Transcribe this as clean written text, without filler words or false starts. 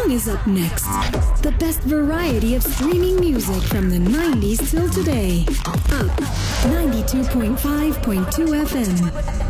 song is up next. The best variety of streaming music from the 90s till today. Up 92.5.2 FM.